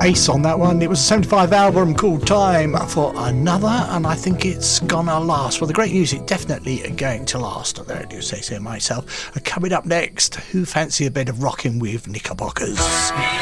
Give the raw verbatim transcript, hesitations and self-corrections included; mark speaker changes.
Speaker 1: Ace on that one. It was a seventy-five album called Time for Another, and I think it's gonna last. Well, the great music definitely going to last. There I do say so myself. Coming up next, who fancy a bit of rocking with Knickerbockers?